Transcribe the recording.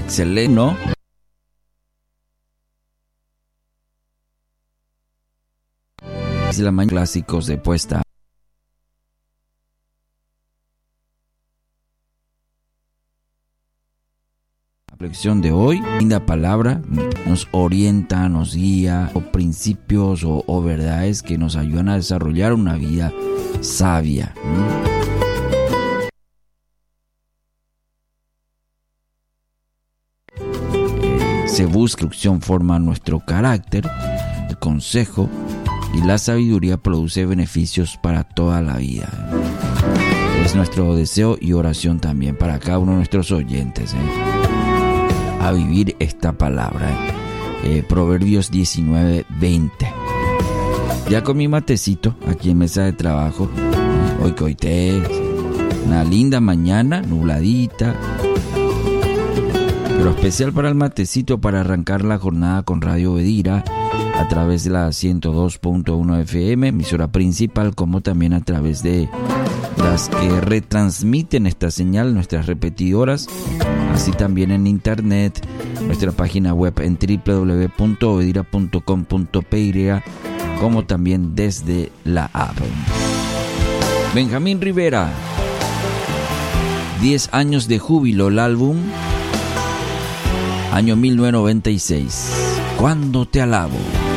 Excelente, ¿no? Es la mañana clásicos de puesta. La reflexión de hoy, linda palabra, nos orienta, nos guía, o principios o verdades que nos ayudan a desarrollar una vida sabia. Se busca, instrucción forma nuestro carácter, el consejo y la sabiduría produce beneficios para toda la vida. Es nuestro deseo y oración también para cada uno de nuestros oyentes, a vivir esta palabra. Proverbios 19:20. Ya con mi matecito aquí en mesa de trabajo. Hoy coité, una linda mañana, nubladita, pero especial para el matecito, para arrancar la jornada con Radio Bedira a través de la 102.1 FM, emisora principal, como también a través de las que retransmiten esta señal, nuestras repetidoras, así también en internet, nuestra página web en www.bedira.com.py, como también desde la app. Benjamín Rivera, 10 años de júbilo, el álbum, año 1996. Cuando te alabo.